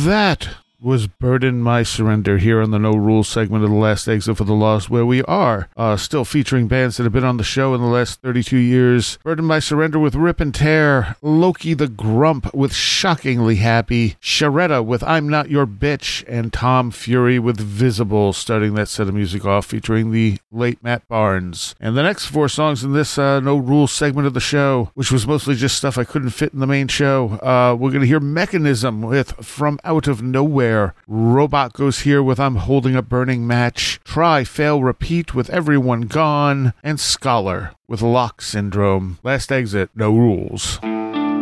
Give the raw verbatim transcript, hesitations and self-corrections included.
That was Burden My Surrender here on the No Rules segment of The Last Exit for the Lost, where we are uh, still featuring bands that have been on the show in the last thirty-two years. Burden My Surrender with Rip and Tear, Loki the Grump with Shockingly Happy, Sharetta with I'm Not Your Bitch, and Tom Fury with Visible, starting that set of music off featuring the late Matt Barnes. And the next four songs in this uh, No Rules segment of the show, which was mostly just stuff I couldn't fit in the main show, uh, we're going to hear Mechanism with From Out of Nowhere, Robot Goes Here with I'm Holding a Burning Match, Try, Fail, Repeat with Everyone Gone, and Scholar with Lock Syndrome. Last Exit, No Rules.